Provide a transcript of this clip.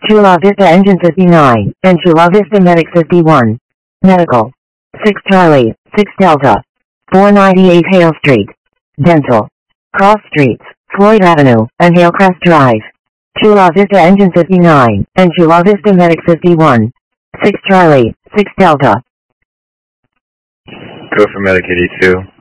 Chula Vista Engine 59, and Chula Vista Medic 51. Medical. 6 Charlie, 6 Delta. 498 Hale Street. Dental. Cross Streets, Floyd Avenue, and Halecrest Drive. Chula Vista Engine 59, and Chula Vista Medic 51. 6 Charlie, 6 Delta. Go for Medic 82.